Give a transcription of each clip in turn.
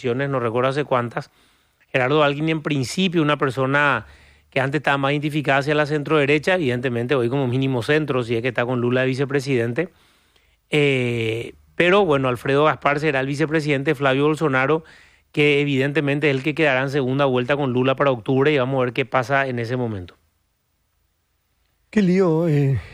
elecciones, no recuerdo hace cuántas. Gerardo Alckmin, en principio, una persona que antes estaba más identificada hacia la centro-derecha, evidentemente hoy como mínimo centro, si es que está con Lula de vicepresidente. Pero bueno, Alfredo Gaspar será el vicepresidente, Flavio Bolsonaro, que evidentemente es el que quedará en segunda vuelta con Lula para octubre, y vamos a ver qué pasa en ese momento. Qué lío,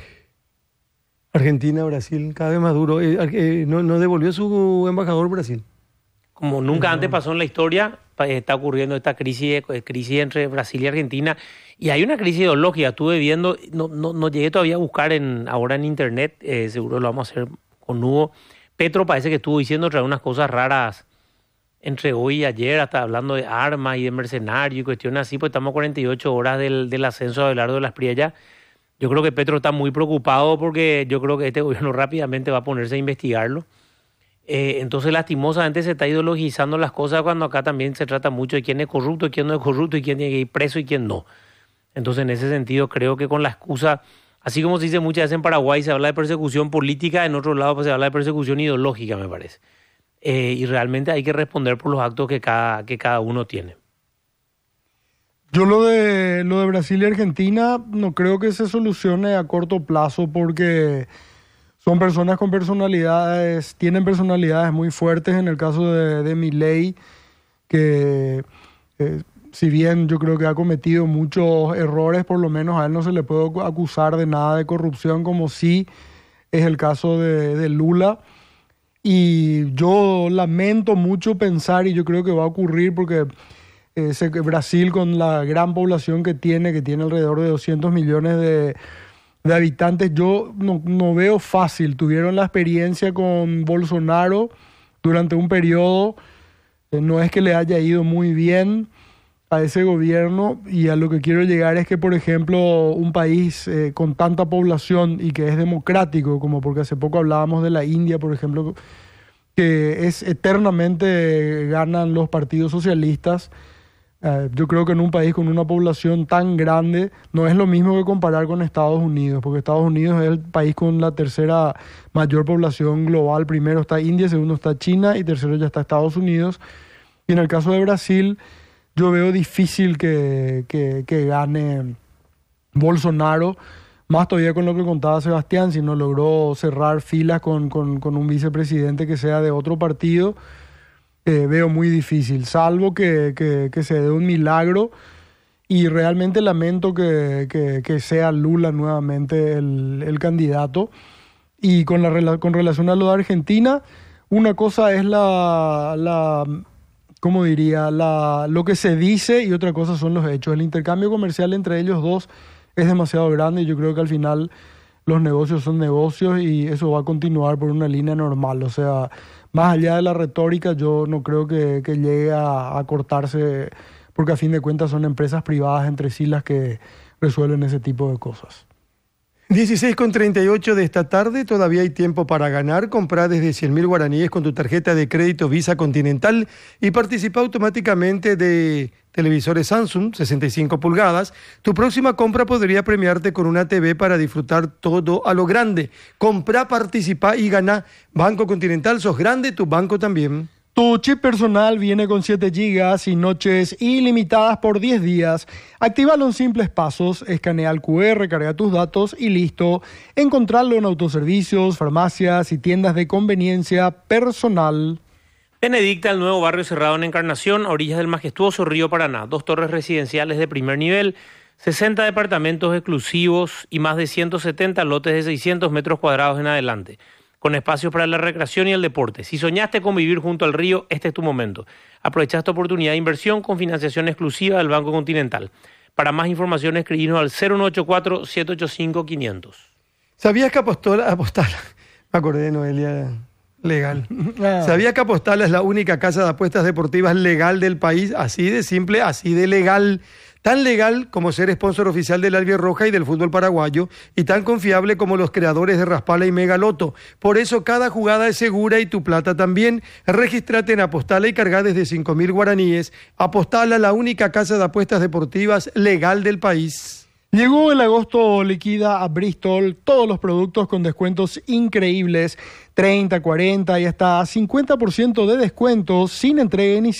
Argentina, Brasil, cada vez más duro. No devolvió su embajador Brasil. Como nunca antes pasó en la historia, está ocurriendo esta crisis entre Brasil y Argentina. Y hay una crisis ideológica. Estuve viendo, no llegué todavía a buscar ahora en internet, seguro lo vamos a hacer con Hugo. Petro parece que estuvo diciendo unas cosas raras entre hoy y ayer, hasta hablando de armas y de mercenarios y cuestiones así, pues estamos a 48 horas del ascenso de Abelardo de las Priellas. Yo creo que Petro está muy preocupado porque yo creo que este gobierno rápidamente va a ponerse a investigarlo. Entonces, lastimosamente, se está ideologizando las cosas cuando acá también se trata mucho de quién es corrupto y quién no es corrupto y quién tiene que ir preso y quién no. Entonces, en ese sentido, creo que con la excusa, así como se dice muchas veces en Paraguay, se habla de persecución política, en otro lado pues, se habla de persecución ideológica, me parece. Y realmente hay que responder por los actos que cada uno tiene. Yo lo de Brasil y Argentina no creo que se solucione a corto plazo porque son personas con personalidades, tienen personalidades muy fuertes. En el caso de Milei, que si bien yo creo que ha cometido muchos errores, por lo menos a él no se le puede acusar de nada de corrupción, como sí es el caso de Lula. Y yo lamento mucho pensar, y yo creo que va a ocurrir porque Brasil, con la gran población que tiene alrededor de 200 millones de habitantes, yo no veo fácil. Tuvieron la experiencia con Bolsonaro durante un periodo, no es que le haya ido muy bien a ese gobierno, y a lo que quiero llegar es que, por ejemplo, un país con tanta población y que es democrático, como porque hace poco hablábamos de la India, por ejemplo, que es eternamente ganan los partidos socialistas. Yo creo que en un país con una población tan grande no es lo mismo que comparar con Estados Unidos, porque Estados Unidos es el país con la tercera mayor población global. Primero está India, segundo está China y tercero ya está Estados Unidos. Y en el caso de Brasil, yo veo difícil que gane Bolsonaro, más todavía con lo que contaba Sebastián, si no logró cerrar filas con un vicepresidente que sea de otro partido. Veo muy difícil, salvo que se dé un milagro, y realmente lamento que sea Lula nuevamente el candidato. Y con relación a lo de Argentina, una cosa es ¿cómo diría? Lo que se dice, y otra cosa son los hechos. El intercambio comercial entre ellos dos es demasiado grande, y yo creo que al final los negocios son negocios y eso va a continuar por una línea normal. O sea, más allá de la retórica, yo no creo que llegue a cortarse, porque a fin de cuentas son empresas privadas entre sí las que resuelven ese tipo de cosas. 16:38 de esta tarde, todavía hay tiempo para ganar. Comprá desde 100.000 guaraníes con tu tarjeta de crédito Visa Continental y participa automáticamente de televisores Samsung 65 pulgadas. Tu próxima compra podría premiarte con una TV para disfrutar todo a lo grande. Comprá, participa y gana. Banco Continental, sos grande, tu banco también. Tu chip personal viene con 7 GB y noches ilimitadas por 10 días. Actívalo en simples pasos, escanea el QR, carga tus datos y listo. Encontrarlo en autoservicios, farmacias y tiendas de conveniencia personal. Benedicta, el nuevo barrio cerrado en Encarnación, a orillas del majestuoso río Paraná. 2 torres residenciales de primer nivel, 60 departamentos exclusivos y más de 170 lotes de 600 metros cuadrados en adelante, con espacios para la recreación y el deporte. Si soñaste con vivir junto al río, este es tu momento. Aprovecha esta oportunidad de inversión con financiación exclusiva del Banco Continental. Para más información, escribinos al 0184-785-500. ¿Sabías que Apostala, me acordé de Noelia, legal? ¿Sabías que Apostala es la única casa de apuestas deportivas legal del país? Así de simple, así de legal. Tan legal como ser sponsor oficial del Albirroja y del fútbol paraguayo, y tan confiable como los creadores de Raspala y Megaloto. Por eso cada jugada es segura y tu plata también. Regístrate en Apostala y carga desde 5.000 guaraníes. Apostala, la única casa de apuestas deportivas legal del país. Llegó el agosto liquida a Bristol, todos los productos con descuentos increíbles, 30, 40 y hasta 50% de descuentos sin entrega inicial.